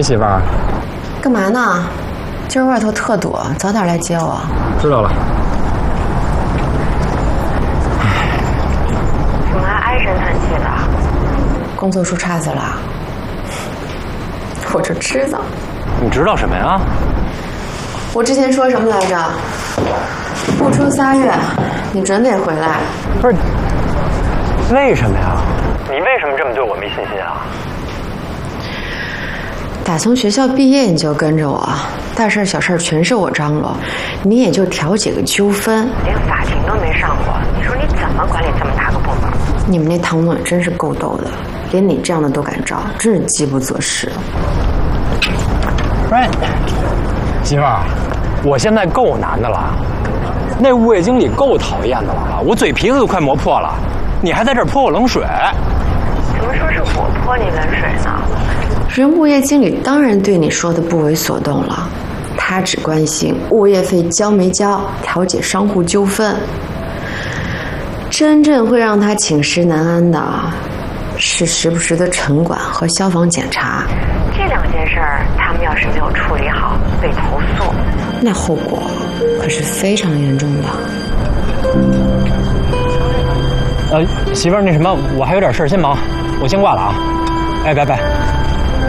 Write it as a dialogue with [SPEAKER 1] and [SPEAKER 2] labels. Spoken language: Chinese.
[SPEAKER 1] 喂，媳妇儿。
[SPEAKER 2] 干嘛呢？今儿外头特堵，早点来接我。
[SPEAKER 1] 知道了。
[SPEAKER 2] 怎么还唉声叹气的？工作出岔子了。我就知道。
[SPEAKER 1] 你知道什么呀？
[SPEAKER 2] 我之前说什么来着？不出3月，你准得回来。
[SPEAKER 1] 不是，为什么呀？你为什么这么对我没信心啊？
[SPEAKER 2] 打从学校毕业你就跟着我，大事小事全是我张罗，你也就调解个纠纷，连法庭都没上过，你说你怎么管理这么大个部门？你们那唐总也真是够逗的，连你这样的都敢招，真是饥不择食。
[SPEAKER 1] 不是，媳妇儿，我现在够难的了，那物业经理够讨厌的了，我嘴皮子都快磨破了，你还在这儿泼我冷水？
[SPEAKER 2] 怎么说是我泼你冷水呢？人物业经理当然对你说的不为所动了，他只关心物业费交没交，调解商户纠纷。真正会让他寝食难安的，是时不时的城管和消防检查。这2件事儿，他们要是没有处理好，被投诉，那后果可是非常严重的。
[SPEAKER 1] 媳妇儿，那什么，我还有点事儿，先忙，我先挂了啊。哎，拜拜。